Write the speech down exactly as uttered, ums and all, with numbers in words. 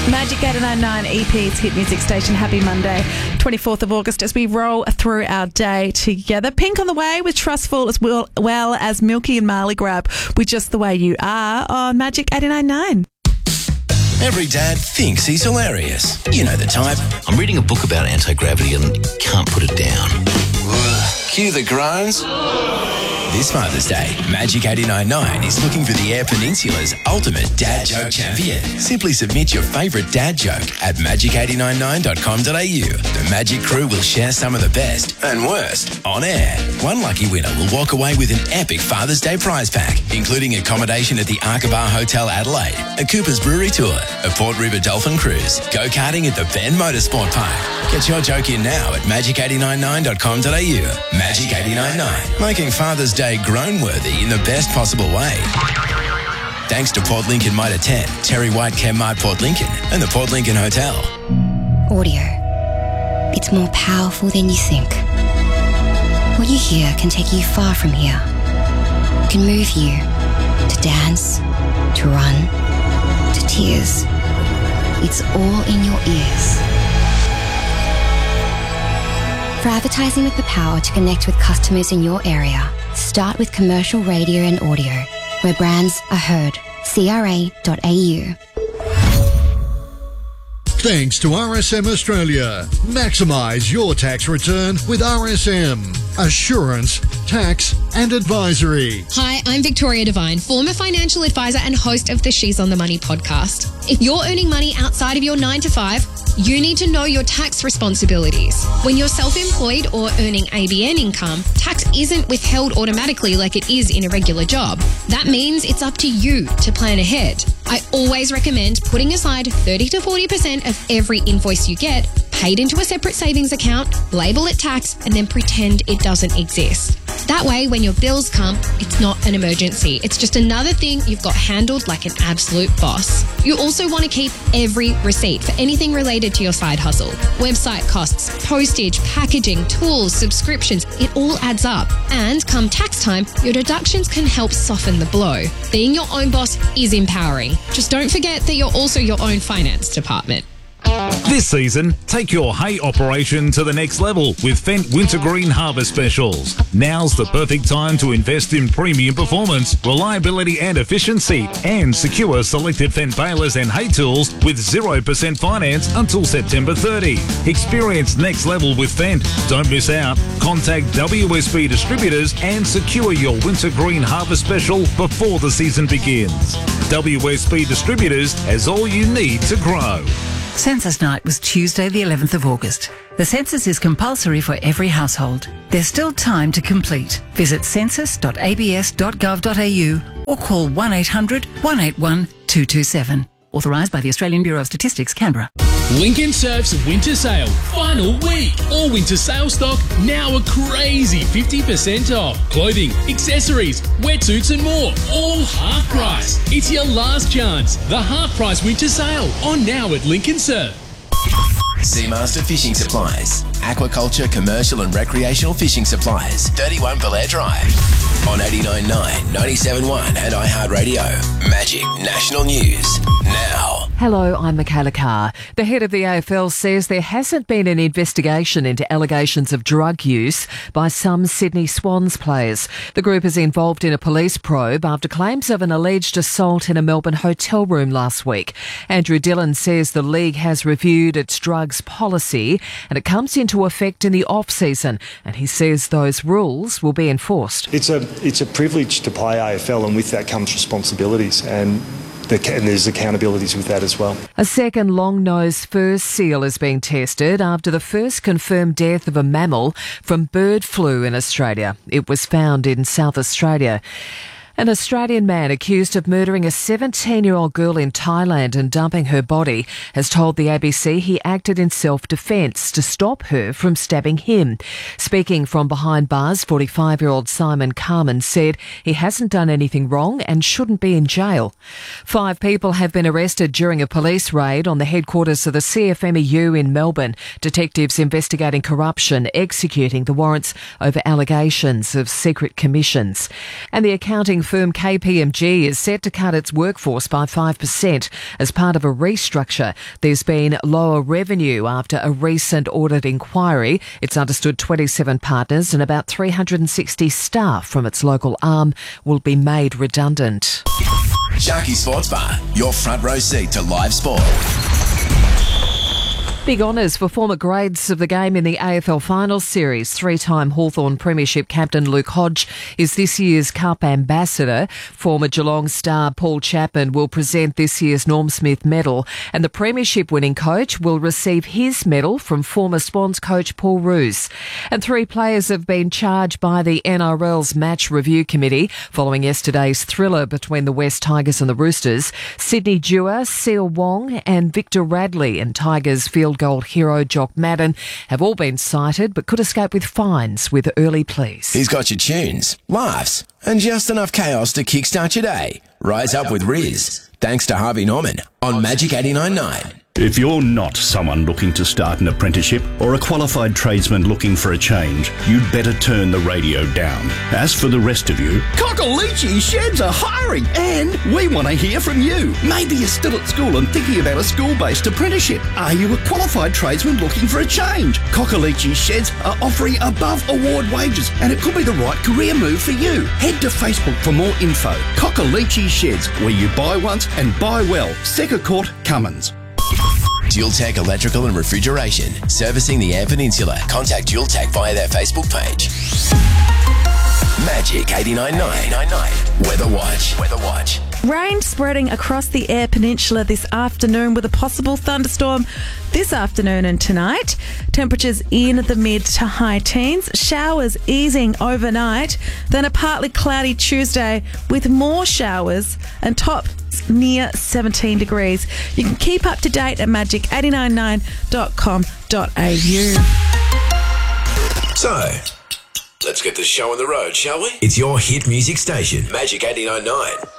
Magic eighty-nine point nine E P's hit music station. Happy Monday, twenty-fourth of August, as we roll through our day together. Pink on the way with Trustful, as well, well as Milky and Marley Grab with Just the Way You Are on Magic eighty-nine point nine. Every dad thinks he's hilarious. You know the type. I'm reading a book about anti-gravity and can't put it down. Cue the groans. This Father's Day, Magic eighty-nine point nine is looking for the Eyre Peninsula's ultimate dad joke champion. Simply submit your favourite dad joke at magic eight nine nine dot com dot a u. The Magic crew will share some of the best and worst on air. One lucky winner will walk away with an epic Father's Day prize pack, including accommodation at the Arkabar Hotel Adelaide, a Cooper's Brewery tour, a Port River Dolphin cruise, go-karting at the Bend Motorsport Park. Get your joke in now at magic eight nine nine dot com dot a u. Magic eighty-nine point nine, making Father's Day grown-worthy in the best possible way. Thanks to Port Lincoln Mitre ten, Terry White Chemmart Port Lincoln, and the Port Lincoln Hotel. Audio. It's more powerful than you think. What you hear can take you far from here. It can move you to dance, to run, to tears. It's all in your ears. For advertising with the power to connect with customers in your area, start with commercial radio and audio, where brands are heard. C R A dot A U. Thanks to R S M Australia. Maximise your tax return with R S M. Assurance, tax and advisory. Hi, I'm Victoria Devine, former financial advisor and host of the She's on the Money podcast. If you're earning money outside of your nine to five, you need to know your tax responsibilities. When you're self-employed or earning A B N income, tax isn't withheld automatically like it is in a regular job. That means it's up to you to plan ahead. I always recommend putting aside thirty to forty percent of every invoice you get, paid into a separate savings account, label it tax, and then pretend it doesn't exist. That way, when your bills come, it's not an emergency. It's just another thing you've got handled like an absolute boss. You also want to keep every receipt for anything related to your side hustle. Website costs, postage, packaging, tools, subscriptions, it all adds up. And come tax time, your deductions can help soften the blow. Being your own boss is empowering. Just don't forget that you're also your own finance department. This season, take your hay operation to the next level with Fendt Wintergreen Harvest Specials. Now's the perfect time to invest in premium performance, reliability and efficiency, and secure selected Fendt balers and hay tools with zero percent finance until September thirtieth. Experience next level with Fendt. Don't miss out. Contact W S B Distributors and secure your Wintergreen Harvest Special before the season begins. W S B Distributors has all you need to grow. Census night was Tuesday the eleventh of August. The census is compulsory for every household. There's still time to complete. Visit census dot a b s dot gov dot a u or call one eight hundred, one eight one, two two seven. Authorised by the Australian Bureau of Statistics, Canberra. Lincoln Surf's winter sale, final week. All winter sale stock now a crazy fifty percent off. Clothing, accessories, wetsuits and more, all half price. It's your last chance. The half price winter sale on now at Lincoln Surf. Seamaster Fishing Supplies. Aquaculture, commercial and recreational fishing supplies. thirty-one Belair Drive. On eighty-nine point nine, ninety-seven point one and iHeartRadio. Magic National News. Now. Hello, I'm Michaela Carr. The head of the A F L says there hasn't been an investigation into allegations of drug use by some Sydney Swans players. The group is involved in a police probe after claims of an alleged assault in a Melbourne hotel room last week. Andrew Dillon says the league has reviewed its drugs policy and it comes into effect in the off-season, and he says those rules will be enforced. It's a, it's a privilege to play A F L, and with that comes responsibilities, and and there's accountabilities with that as well. A second long-nosed fur seal is being tested after the first confirmed death of a mammal from bird flu in Australia. It was found in South Australia. An Australian man accused of murdering a seventeen-year-old girl in Thailand and dumping her body has told the A B C he acted in self-defence to stop her from stabbing him. Speaking from behind bars, forty-five-year-old Simon Carmen said he hasn't done anything wrong and shouldn't be in jail. Five people have been arrested during a police raid on the headquarters of the C F M E U in Melbourne. Detectives investigating corruption, executing the warrants over allegations of secret commissions. And the accounting firm K P M G is set to cut its workforce by five percent as part of a restructure. There's been lower revenue after a recent audit inquiry. It's understood twenty-seven partners and about three hundred sixty staff from its local arm will be made redundant. Sharky Sports Bar, your front row seat to live sport. Big honours for former grades of the game in the A F L Finals Series. Three-time Hawthorn Premiership captain Luke Hodge is this year's Cup ambassador. Former Geelong star Paul Chapman will present this year's Norm Smith medal, and the Premiership winning coach will receive his medal from former Swans coach Paul Roos. And three players have been charged by the N R L's Match Review Committee following yesterday's thriller between the West Tigers and the Roosters. Sydney Dewar, Seal Wong and Victor Radley and Tigers field goal hero Jock Madden have all been cited but could escape with fines with early pleas. He's got your tunes, laughs, and just enough chaos to kickstart your day. Rise up with Riz. Thanks to Harvey Norman on Magic eighty-nine point nine. If you're not someone looking to start an apprenticeship or a qualified tradesman looking for a change, you'd better turn the radio down. As for the rest of you, Cockaleachy Sheds are hiring and we want to hear from you. Maybe you're still at school and thinking about a school-based apprenticeship. Are you a qualified tradesman looking for a change? Cockaleachy Sheds are offering above award wages and it could be the right career move for you. Head to Facebook for more info. Cockaleachy Sheds, where you buy once and buy well. Second Court, Cummins. Dual Tech Electrical and Refrigeration, servicing the Eyre Peninsula. Contact Dual Tech via their Facebook page. Magic eighty-nine point nine. Weather Watch. Weather Watch. Rain spreading across the Eyre Peninsula this afternoon with a possible thunderstorm this afternoon and tonight. Temperatures in the mid to high teens. Showers easing overnight. Then a partly cloudy Tuesday with more showers and top near seventeen degrees. You can keep up to date at magic eight nine nine dot com dot a u. So, let's get the show on the road, shall we? It's your hit music station, Magic eighty-nine point nine.